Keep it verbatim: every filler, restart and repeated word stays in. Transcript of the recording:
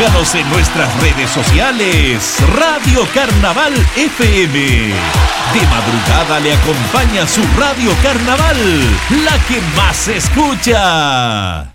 Síganos en nuestras redes sociales. Radio Carnaval F M. De madrugada le acompaña su Radio Carnaval, la que más se escucha.